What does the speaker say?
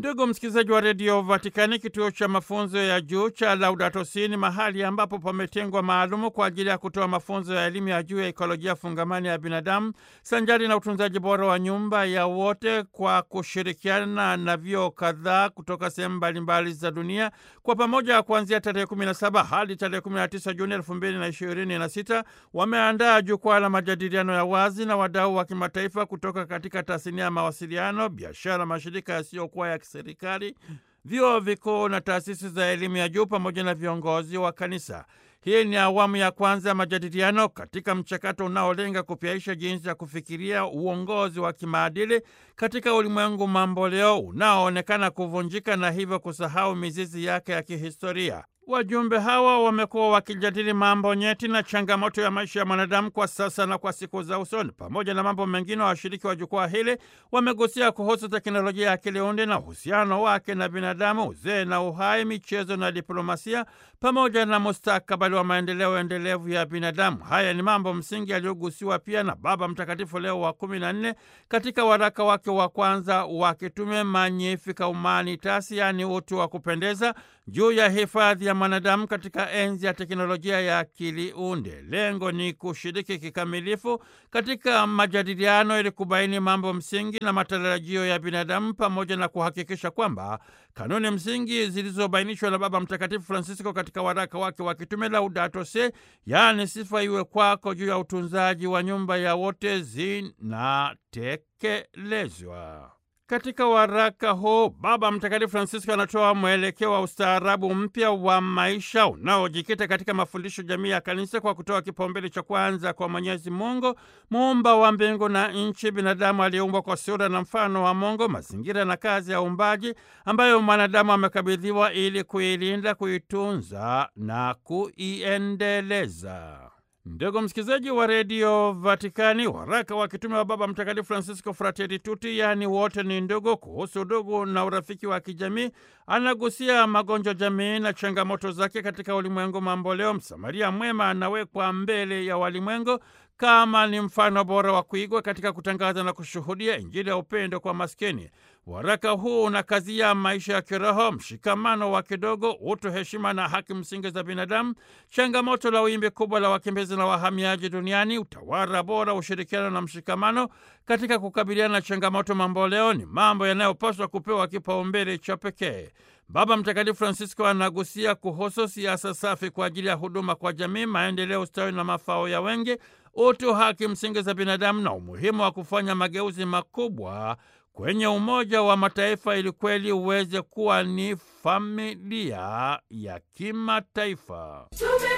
Ndugu msikilizaji wa redio Vatikani, kituo cha mafunzo ya juu cha Laudato Si ni mahali ambapo pametengwa maalumu kwa ajili ya kutoa mafunzo ya elimu ya juu ya ekolojia fungamani ya binadamu sanjari na utunzaji bora wa nyumba ya wote, kwa kushirikiana na vyuo kadhaa kutoka sehemu mbalimbali za dunia. Kwa pamoja, kuanzia tarehe 17 hadi tarehe 19 Juni 2026 wameandaa jukwaa la majadiliano ya wazi na wadau wa kimataifa kutoka katika tasnia ya mawasiliano, biashara, mashirika yasiyokuwa ya kiserikali, vyuo vikuu na taasisi za elimu ya juu pamoja na viongozi wa kanisa. Hii ni awamu ya kwanza ya majadiliano katika mchakato unaolenga kupyaisha jinsi ya kufikiria uongozi wa kimaadili katika ulimwengu mamboleo unaoonekana kuvunjika na hivyo kusahau mizizi yake ya kihistoria. Wajumbe hawa wamekuwa wakijadili mambo nyeti na changamoto ya maisha ya mwanadamu kwa sasa na kwa siku za usoni. Pamoja na mambo mengine, washiriki wa jukwaa hili wamegusia kuhusu teknolojia ya akili unde na uhusiano wake na binadamu, uzee na uhai, michezo na diplomasia, pamoja na mustakabali wa maendeleo endelevu ya binadamu. Haya ni mambo msingi yaliyogusiwa pia na Baba Mtakatifu Leo wa 14 katika waraka wake wa kwanza wa kitume Magnificat Humanitas, yaani utu wa kupendeza, juu ya hifadhi ya mwanadamu katika enzi ya teknolojia ya akili unde. Lengo ni kushiriki kikamilifu katika majadiliano ili kubaini mambo msingi na matarajio ya binadamu, pamoja na kuhakikisha kwamba kanuni msingi zilizobainishwa na Baba Mtakatifu Francisco katika waraka wake wa kitume Laudato Si, yaani sifa iwe kwako, juu ya utunzaji wa nyumba ya wote zinatekelezwa. Katika waraka huu Baba Mtakatifu Francisco anatoa mwelekeo wa ustaarabu mpya wa maisha unaojikita katika mafundisho jamii ya kanisa kwa kutoa kipaumbele cha kwanza kwa Mwenyezi Mungu, muumba wa mbingu na nchi, binadamu aliyeumbwa kwa sura na mfano wa Mungu, mazingira na kazi ya uumbaji ambayo mwanadamu amekabidhiwa ili kuilinda, kuitunza na kuiendeleza. Ndugu msikilizaji wa redio Vatikani, waraka wa kitume wa Baba Mtakatifu Francisco Fratelli Tutti, yaani wote ni ndugu, kuhusu udugu na urafiki wa kijamii, anagusia magonjwa jamii na changamoto zake katika ulimwengu mamboleo. Msamaria mwema anawekwa mbele ya walimwengu kama ni mfano bora wa kuigwa katika kutangaza na kushuhudia Injili ya upendo kwa maskini. Waraka huu unakazia maisha ya kiroho, mshikamano wa kidogo, utu, heshima na haki msingi za binadamu, changamoto la wimbi kubwa la wakimbizi na wahamiaji duniani, utawala bora, ushirikiano na mshikamano katika kukabiliana na changamoto mamboleo ni mambo yanayopaswa kupewa kipaumbele cha pekee. Baba Mtakatifu Francisco anagusia kuhusu siasa safi kwa ajili ya huduma kwa jamii, maendeleo, ustawi na mafao ya wengi, utu, haki msingi za binadamu na umuhimu wa kufanya mageuzi makubwa kwenye Umoja wa Mataifa ili kweli uweze kuwa ni familia ya kimataifa.